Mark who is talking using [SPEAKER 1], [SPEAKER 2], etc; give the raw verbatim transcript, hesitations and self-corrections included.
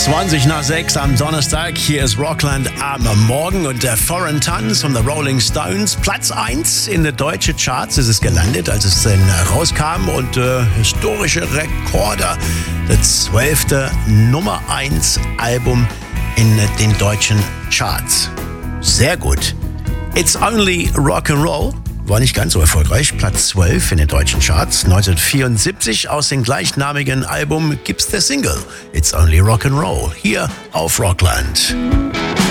[SPEAKER 1] zwanzig nach sechs am Donnerstag. Hier ist Rockland am Morgen und der Foreign Tons von The Rolling Stones. Platz eins in den deutschen Charts ist es gelandet, als es dann rauskam. Und äh, historische Rekorder. Das zwölfte Nummer eins Album in den deutschen Charts. Sehr gut. It's Only Rock'n'Roll war nicht ganz so erfolgreich. Platz zwölf in den deutschen Charts. neunzehnhundertvierundsiebzig aus dem gleichnamigen Album gibt's der Single It's Only Rock'n'Roll hier auf Rockland.